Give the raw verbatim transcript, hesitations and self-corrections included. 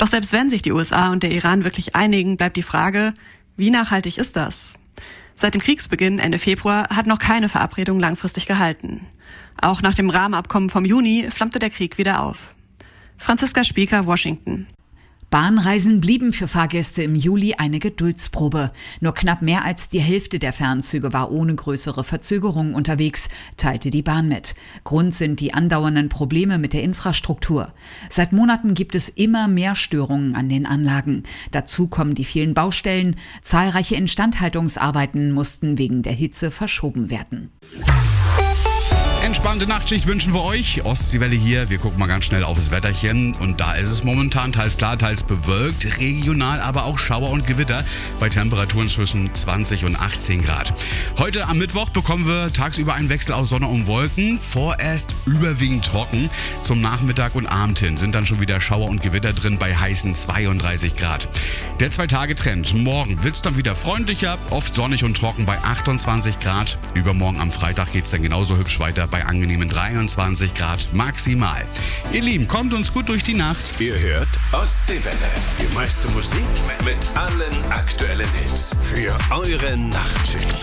Doch selbst wenn sich die U S A und der Iran wirklich einigen, bleibt die Frage, wie nachhaltig ist das? Seit dem Kriegsbeginn Ende Februar hat noch keine Verabredung langfristig gehalten. Auch nach dem Rahmenabkommen vom Juni flammte der Krieg wieder auf. Franziska Spieker, Washington. Bahnreisen blieben für Fahrgäste im Juli eine Geduldsprobe. Nur knapp mehr als die Hälfte der Fernzüge war ohne größere Verzögerungen unterwegs, teilte die Bahn mit. Grund sind die andauernden Probleme mit der Infrastruktur. Seit Monaten gibt es immer mehr Störungen an den Anlagen. Dazu kommen die vielen Baustellen. Zahlreiche Instandhaltungsarbeiten mussten wegen der Hitze verschoben werden. Entspannte Nachtschicht wünschen wir euch. Ostseewelle hier. Wir gucken mal ganz schnell aufs Wetterchen. Und da ist es momentan teils klar, teils bewölkt. Regional aber auch Schauer und Gewitter bei Temperaturen zwischen zwanzig und achtzehn Grad. Heute am Mittwoch bekommen wir tagsüber einen Wechsel aus Sonne und Wolken. Vorerst überwiegend trocken. Zum Nachmittag und Abend hin sind dann schon wieder Schauer und Gewitter drin bei heißen zweiunddreißig Grad. Der Zwei-Tage-Trend. Morgen wird es dann wieder freundlicher. Oft sonnig und trocken bei achtundzwanzig Grad. Übermorgen am Freitag geht es dann genauso hübsch weiter bei angenehmen dreiundzwanzig Grad maximal. Ihr Lieben, kommt uns gut durch die Nacht. Ihr hört Ostseewelle. Die meiste Musik mit allen aktuellen Hits für eure Nachtschicht.